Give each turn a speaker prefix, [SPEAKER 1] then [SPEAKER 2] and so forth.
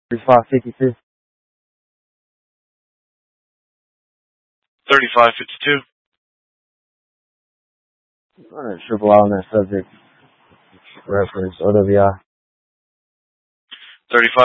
[SPEAKER 1] 3552.
[SPEAKER 2] 3552.
[SPEAKER 1] Alright, triple I on that subject. Reference OWI.
[SPEAKER 2] 35.